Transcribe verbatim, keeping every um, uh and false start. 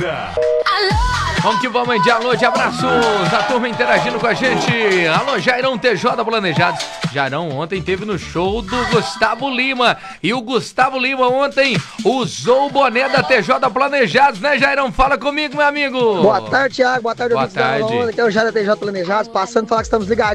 banda. Vamos que vamos de alô, de abraços, a turma interagindo com a gente. Alô, Jairão T J Planejados. Jairão ontem teve no show do Gustavo Lima. E o Gustavo Lima ontem usou o boné da T J Planejados, né, Jairão? Fala comigo, meu amigo. Boa tarde, Thiago. Boa tarde, Boa ouvintes da tarde. Onda. Aqui é o Jair da T J Planejados, passando pra falar que estamos ligados